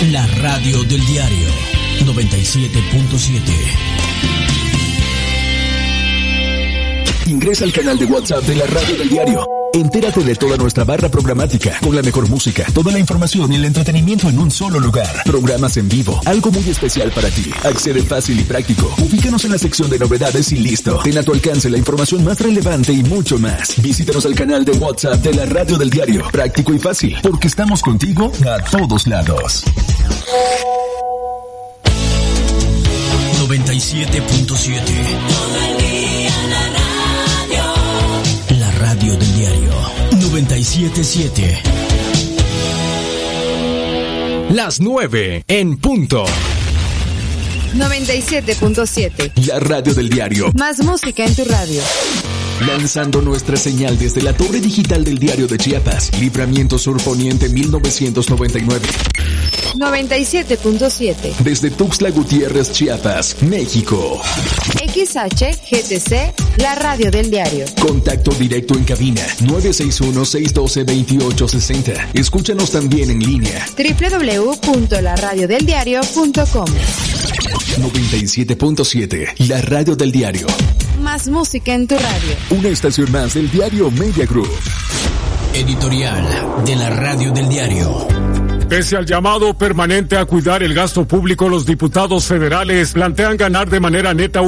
La radio del diario 97.7. Ingresa al canal de WhatsApp de la radio del diario. Entérate de toda nuestra barra programática, con la mejor música, toda la información y el entretenimiento en un solo lugar. Programas en vivo, algo muy especial para ti. Accede fácil y práctico. Ubícanos en la sección de novedades y listo. Ten a tu alcance la información más relevante y mucho más. Visítanos al canal de WhatsApp de la radio del diario. Práctico y fácil, porque estamos contigo a todos lados. 97.7. La radio del diario 97.7. Las 9 en punto. 97.7. La radio del diario. Más música en tu radio. Lanzando nuestra señal desde la torre digital del diario de Chiapas. Libramiento Sur Poniente 1999. 97.7. Desde Tuxtla Gutiérrez, Chiapas, México. XHGTC, la radio del diario. Contacto directo en cabina 961-612-2860. Escúchanos también en línea. www.laradiodeldiario.com. 97.7, la radio del diario. Más música en tu radio. Una estación más del diario Media Group. Editorial de la radio del diario. Pese al llamado permanente a cuidar el gasto público, los diputados federales plantean ganar de manera neta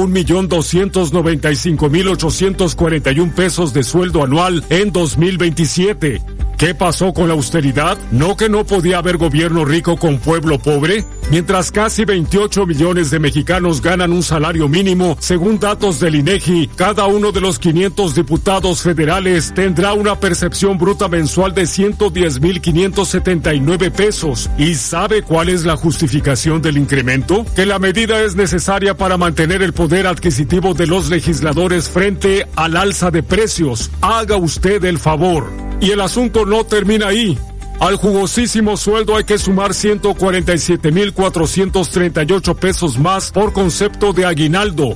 1,295,841 pesos de sueldo anual en 2027. ¿Qué pasó con la austeridad? ¿No que no podía haber gobierno rico con pueblo pobre? Mientras casi 28 millones de mexicanos ganan un salario mínimo, según datos del INEGI, cada uno de los 500 diputados federales tendrá una percepción bruta mensual de 110,579 pesos. ¿Y sabe cuál es la justificación del incremento? Que la medida es necesaria para mantener el poder adquisitivo de los legisladores frente al alza de precios. Haga usted el favor. Y el asunto no termina ahí. Al jugosísimo sueldo hay que sumar 147,438 pesos más por concepto de aguinaldo,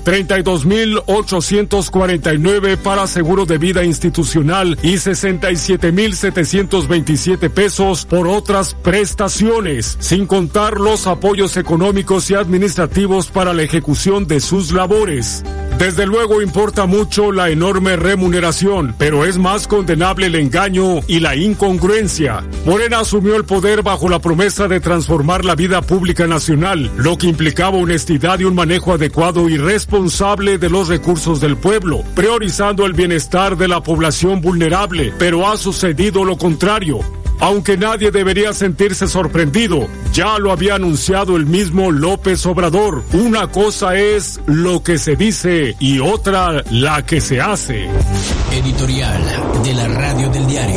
32,849 para seguro de vida institucional y 67,727 pesos por otras prestaciones, sin contar los apoyos económicos y administrativos para la ejecución de sus labores. Desde luego importa mucho la enorme remuneración, pero es más condenable el engaño y la incongruencia. Morena asumió el poder bajo la promesa de transformar la vida pública nacional, lo que implicaba honestidad y un manejo adecuado y responsable de los recursos del pueblo, priorizando el bienestar de la población vulnerable, pero ha sucedido lo contrario. Aunque nadie debería sentirse sorprendido, ya lo había anunciado el mismo López Obrador. Una cosa es lo que se dice y otra la que se hace. Editorial de la radio del diario.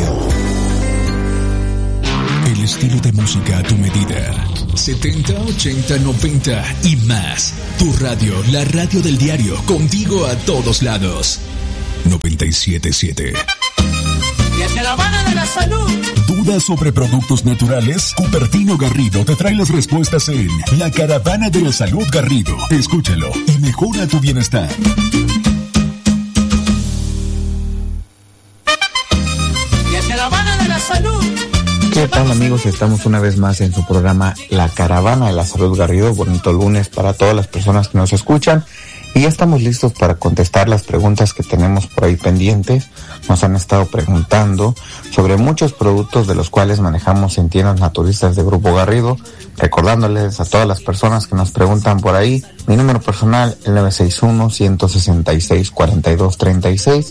El estilo de música a tu medida. 70, 80, 90 y más. Tu radio, la radio del diario, contigo a todos lados. 97.7. La caravana de la salud. ¿Dudas sobre productos naturales? Cupertino Garrido te trae las respuestas en La Caravana de la Salud Garrido. Escúchalo y mejora tu bienestar. La caravana de la salud. ¿Qué tal, amigos? Estamos una vez más en su programa La Caravana de la Salud Garrido. Bonito lunes para todas las personas que nos escuchan. Y ya estamos listos para contestar las preguntas que tenemos por ahí pendientes. Nos han estado preguntando sobre muchos productos de los cuales manejamos en tiendas naturistas de Grupo Garrido. Recordándoles a todas las personas que nos preguntan por ahí, mi número personal, el 961-166-4236.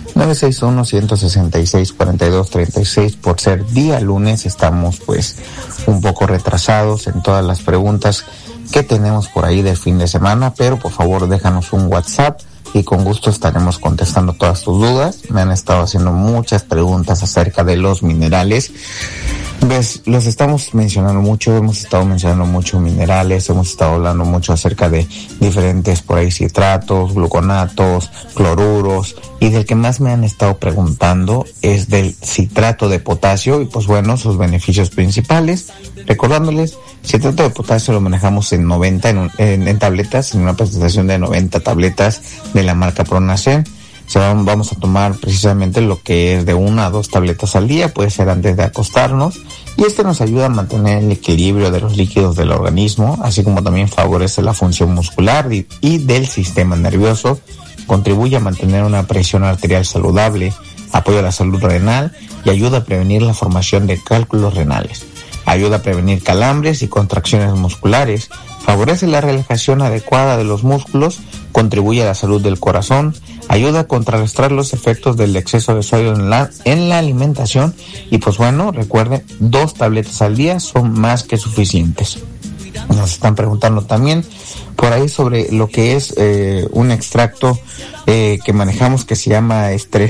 961-166-4236. Por ser día lunes, estamos pues un poco retrasados en todas las preguntas que tenemos por ahí del fin de semana, pero por favor déjanos un WhatsApp y con gusto estaremos contestando todas tus dudas. Me han estado haciendo muchas preguntas acerca de los minerales. ¿Ves? Los estamos mencionando mucho, hemos estado mencionando mucho minerales, hemos estado hablando mucho acerca de diferentes por ahí citratos, gluconatos, cloruros, y del que más me han estado preguntando es del citrato de potasio y pues bueno, sus beneficios principales. Recordándoles, citrato de potasio lo manejamos en 90 en tabletas, en una presentación de 90 tabletas de la marca Pronacen. Vamos a tomar precisamente lo que es de 1 a 2 tabletas al día, puede ser antes de acostarnos, y este nos ayuda a mantener el equilibrio de los líquidos del organismo, así como también favorece la función muscular y del sistema nervioso, contribuye a mantener una presión arterial saludable, apoya la salud renal y ayuda a prevenir la formación de cálculos renales. Ayuda a prevenir calambres y contracciones musculares, favorece la relajación adecuada de los músculos, contribuye a la salud del corazón, ayuda a contrarrestar los efectos del exceso de sodio en la alimentación y pues bueno, recuerden, 2 tabletas al día son más que suficientes. Nos están preguntando también por ahí sobre lo que es un extracto que manejamos que se llama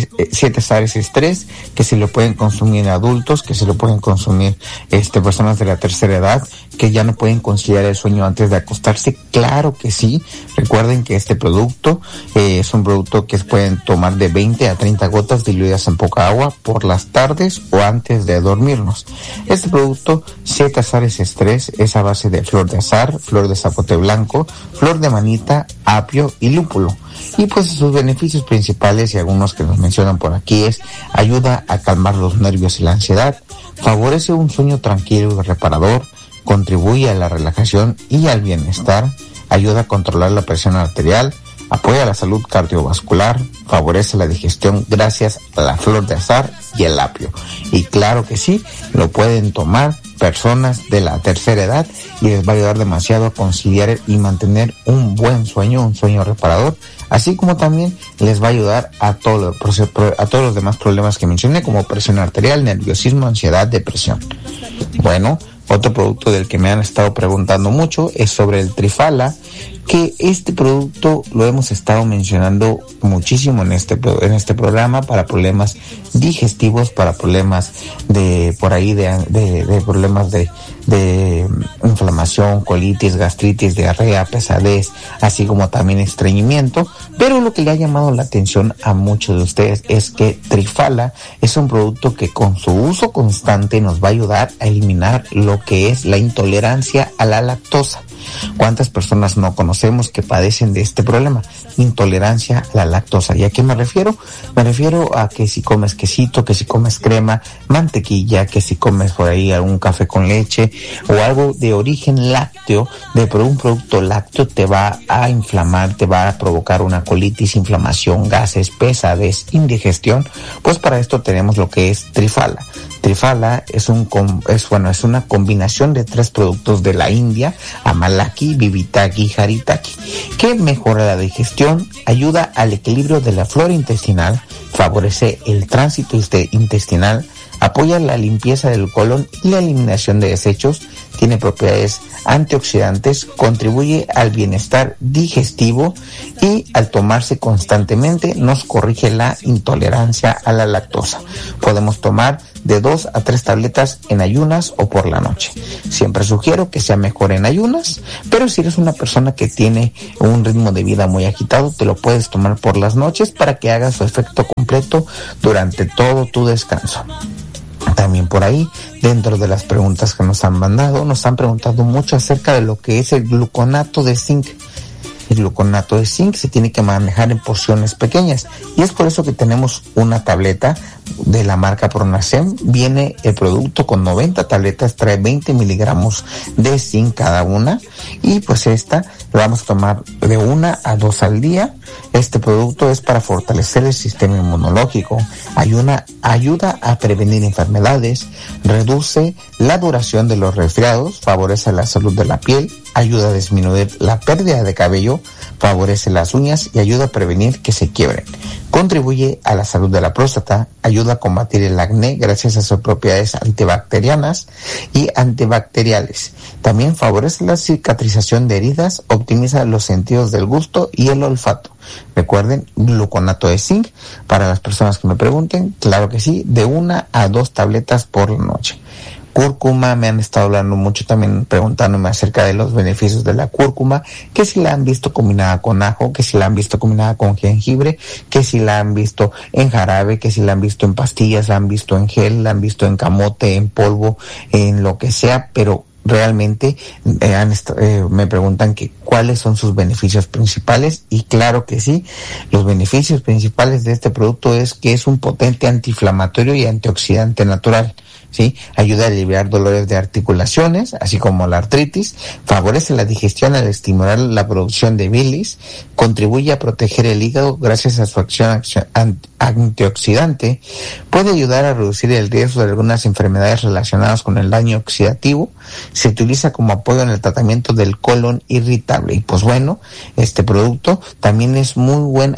7 Azares Estrés, que se lo pueden consumir adultos, que se lo pueden consumir personas de la tercera edad, que ya no pueden conciliar el sueño antes de acostarse. Claro que sí. Recuerden que este producto es un producto que pueden tomar de 20 a 30 gotas diluidas en poca agua por las tardes o antes de dormirnos. Este producto 7 Azares Estrés es a base de flor de azar, flor de zapote blanco, flor de manita, apio y lúpulo. Y pues sus beneficios principales y algunos que nos mencionan por aquí es: ayuda a calmar los nervios y la ansiedad, favorece un sueño tranquilo y reparador, contribuye a la relajación y al bienestar, ayuda a controlar la presión arterial, apoya la salud cardiovascular, favorece la digestión gracias a la flor de azar y el apio. Y claro que sí, lo pueden tomar personas de la tercera edad y les va a ayudar demasiado a conciliar y mantener un buen sueño, un sueño reparador, así como también les va a ayudar a todos los demás problemas que mencioné, como presión arterial, nerviosismo, ansiedad, depresión. Bueno, otro producto del que me han estado preguntando mucho es sobre el Triphala, que este producto lo hemos estado mencionando muchísimo en este programa para problemas digestivos, para problemas de problemas de inflamación, colitis, gastritis, diarrea, pesadez, así como también estreñimiento. Pero lo que le ha llamado la atención a muchos de ustedes es que Triphala es un producto que con su uso constante nos va a ayudar a eliminar lo que es la intolerancia a la lactosa. ¿Cuántas personas no conocemos que padecen de este problema? Intolerancia a la lactosa. ¿Y a qué me refiero? Me refiero a que si comes quesito, que si comes crema, mantequilla, que si comes por ahí algún café con leche o algo de origen lácteo, un producto lácteo te va a inflamar, te va a provocar una colitis, inflamación, gases, pesadez, indigestión. Pues para esto tenemos lo que es Triphala. Triphala es una combinación de 3 productos de la India, Amalaki, Vivitaki y Haritaki, que mejora la digestión, ayuda al equilibrio de la flora intestinal, favorece el tránsito intestinal, apoya la limpieza del colon y la eliminación de desechos, tiene propiedades antioxidantes, contribuye al bienestar digestivo y al tomarse constantemente nos corrige la intolerancia a la lactosa. Podemos tomar de 2 a 3 tabletas en ayunas o por la noche. Siempre sugiero que sea mejor en ayunas, pero si eres una persona que tiene un ritmo de vida muy agitado, te lo puedes tomar por las noches para que haga su efecto completo durante todo tu descanso. También por ahí, dentro de las preguntas que nos han mandado, nos han preguntado mucho acerca de lo que es el gluconato de zinc. El gluconato de zinc se tiene que manejar en porciones pequeñas y es por eso que tenemos una tableta de la marca Pronacem. Viene el producto con 90 tabletas, trae 20 miligramos de zinc cada una y pues esta la vamos a tomar de 1 a 2 al día. Este producto es para fortalecer el sistema inmunológico, ayuda a prevenir enfermedades, reduce la duración de los resfriados, favorece la salud de la piel, ayuda a disminuir la pérdida de cabello, favorece las uñas y ayuda a prevenir que se quiebren. Contribuye a la salud de la próstata, ayuda a combatir el acné gracias a sus propiedades antibacterianas y antibacteriales. También favorece la cicatrización de heridas, optimiza los sentidos del gusto y el olfato. Recuerden, gluconato de zinc, para las personas que me pregunten, claro que sí, de 1 a 2 tabletas por la noche. Cúrcuma, me han estado hablando mucho también, preguntándome acerca de los beneficios de la cúrcuma, que si la han visto combinada con ajo, que si la han visto combinada con jengibre, que si la han visto en jarabe, que si la han visto en pastillas, la han visto en gel, la han visto en camote, en polvo, en lo que sea, pero realmente me preguntan que cuáles son sus beneficios principales y claro que sí, los beneficios principales de este producto es que es un potente antiinflamatorio y antioxidante natural. ¿sí? Ayuda a aliviar dolores de articulaciones, así como la artritis, favorece la digestión al estimular la producción de bilis, contribuye a proteger el hígado gracias a su acción antioxidante, puede ayudar a reducir el riesgo de algunas enfermedades relacionadas con el daño oxidativo, se utiliza como apoyo en el tratamiento del colon irritable. Y pues bueno, este producto también es muy buen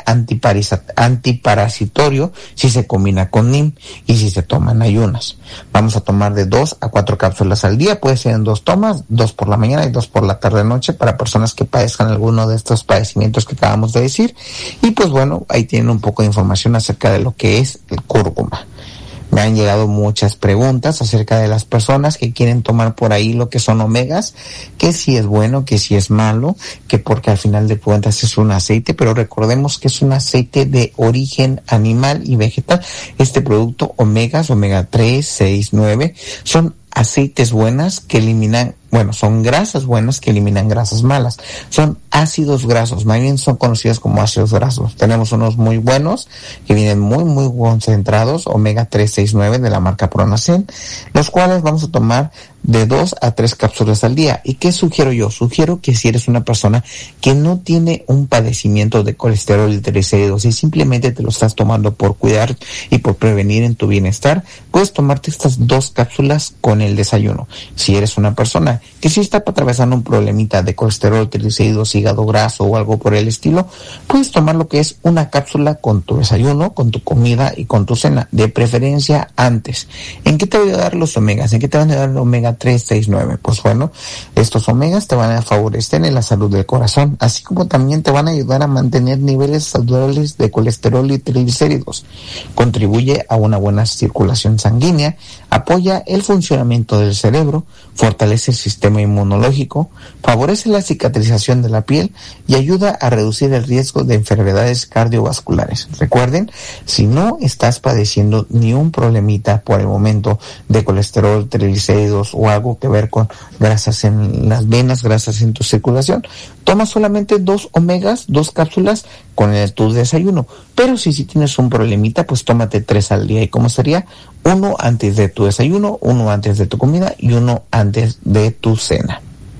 antiparasitorio si se combina con NIM y si se toma en ayunas. Vamos a tomar de 2 a 4 cápsulas al día, puede ser en 2 tomas, 2 por la mañana y 2 por la tarde-noche para personas que padezcan alguno de estos padecimientos que acabamos de decir. Y pues bueno, ahí tienen un poco de información acerca de lo que es el cúrcuma. Me han llegado muchas preguntas acerca de las personas que quieren tomar por ahí lo que son omegas, que si es bueno, que si es malo, que porque al final de cuentas es un aceite, pero recordemos que es un aceite de origen animal y vegetal. Este producto omegas, omega 3, 6, 9, son aceites buenas que eliminan, son grasas buenas que eliminan grasas malas. Son ácidos grasos, más bien son conocidos como ácidos grasos. Tenemos unos muy buenos que vienen muy, muy concentrados, omega 3, 6, 9 de la marca Pronacen, los cuales vamos a tomar de 2 a 3 cápsulas al día. ¿Y qué sugiero yo? Sugiero que si eres una persona que no tiene un padecimiento de colesterol y triglicéridos y simplemente te lo estás tomando por cuidar y por prevenir en tu bienestar, puedes tomarte estas 2 cápsulas con el desayuno. Si eres una persona que sí está atravesando un problemita de colesterol, triglicéridos, hígado graso o algo por el estilo, puedes tomar lo que es una cápsula con tu desayuno, con tu comida y con tu cena, de preferencia antes. ¿En qué te van a dar los omegas? ¿En qué te van a dar los omega 3, 6, 9? Pues bueno, estos omegas te van a favorecer en la salud del corazón, así como también te van a ayudar a mantener niveles saludables de colesterol y triglicéridos. Contribuye a una buena circulación sanguínea, apoya el funcionamiento del cerebro, fortalece el sistema inmunológico, favorece la cicatrización de la piel y ayuda a reducir el riesgo de enfermedades cardiovasculares. Recuerden, si no estás padeciendo ni un problemita por el momento de colesterol, triglicéridos o algo que ver con grasas en las venas, grasas en tu circulación, toma solamente 2 omegas, 2 cápsulas con tu desayuno. Pero si tienes un problemita, pues tómate 3 al día. ¿Y cómo sería? 1 antes de tu desayuno, 1 antes de tu comida y 1 antes de tu cena.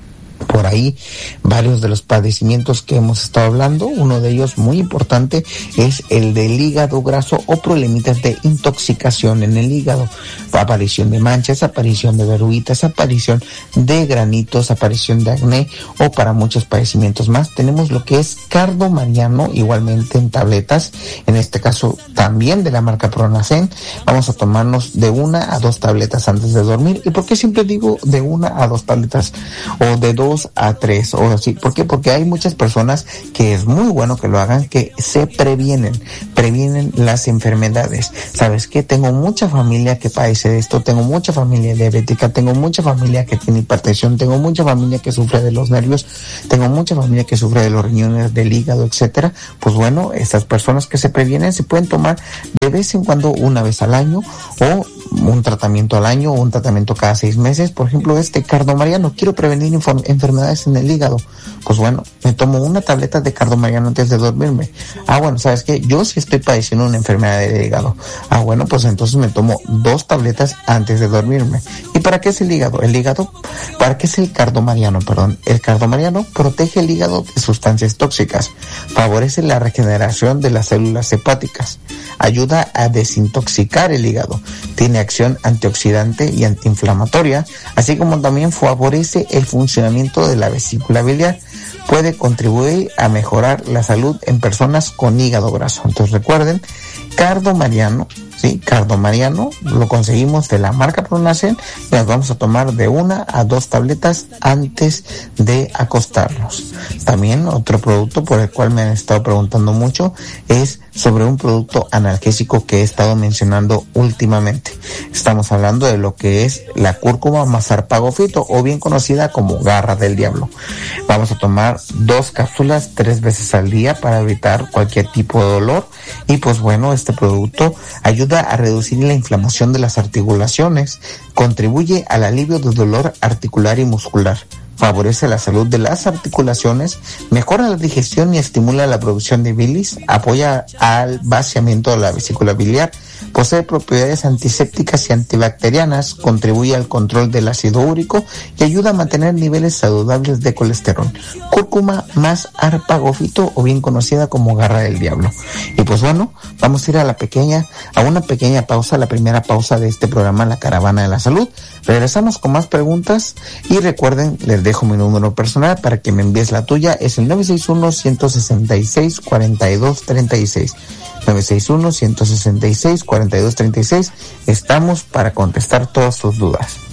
Por ahí, varios de los padecimientos que hemos estado hablando, uno de ellos muy importante es el del hígado graso o problemitas de intoxicación en el hígado, aparición de manchas, aparición de verruguitas, aparición de granitos, aparición de acné o para muchos padecimientos más. Tenemos lo que es Cardo Mariano, igualmente en tabletas, en este caso también de la marca Pronacen. Vamos a tomarnos de 1 a 2 tabletas antes de dormir. ¿Y por qué siempre digo de 1 a 2 tabletas o de 2 a 3 o así? ¿Por qué? Porque hay muchas personas que es muy bueno que lo hagan, que se previenen las enfermedades. ¿Sabes qué? Tengo mucha familia que padece de esto, tengo mucha familia diabética, tengo mucha familia que tiene hipertensión, tengo mucha familia que sufre de los nervios, tengo mucha familia que sufre de los riñones, del hígado, etcétera. Pues bueno, estas personas que se previenen se pueden tomar de vez en cuando, una vez al año, o un tratamiento al año o un tratamiento cada 6 meses. Por ejemplo, Cardo Mariano, quiero prevenir enfermedades en el hígado. Pues bueno, me tomo 1 tableta de Cardo Mariano antes de dormirme. Bueno, ¿sabes qué? Yo sí estoy padeciendo una enfermedad del hígado. Bueno, pues entonces me tomo 2 tabletas antes de dormirme. ¿Y para qué es el hígado? ¿Para qué es el Cardo Mariano? El Cardo Mariano protege el hígado de sustancias tóxicas, favorece la regeneración de las células hepáticas, ayuda a desintoxicar el hígado, tiene acción antioxidante y antiinflamatoria, así como también favorece el funcionamiento de la vesícula biliar. Puede contribuir a mejorar la salud en personas con hígado graso. Entonces recuerden, Cardo Mariano, ¿sí? Cardo Mariano lo conseguimos de la marca Pronacen y nos vamos a tomar de 1 a 2 tabletas antes de acostarnos. También otro producto por el cual me han estado preguntando mucho es sobre un producto analgésico que he estado mencionando últimamente. Estamos hablando de lo que es la cúrcuma mazarpagofito, o bien conocida como garra del diablo. Vamos a tomar 2 cápsulas 3 veces al día para evitar cualquier tipo de dolor. Y pues bueno, este producto ayuda a reducir la inflamación de las articulaciones, contribuye al alivio del dolor articular y muscular, favorece la salud de las articulaciones, mejora la digestión y estimula la producción de bilis, apoya al vaciamiento de la vesícula biliar, Posee propiedades antisépticas y antibacterianas, contribuye al control del ácido úrico y ayuda a mantener niveles saludables de colesterol. Cúrcuma más arpagofito, o bien conocida como garra del diablo. Y pues bueno, vamos a ir a una pequeña pausa, la primera pausa de este programa, La Caravana de la Salud. Regresamos con más preguntas y recuerden, les dejo mi número personal para que me envíes la tuya, es el 961-166-4236. 961-166-4236. Estamos para contestar todas tus dudas.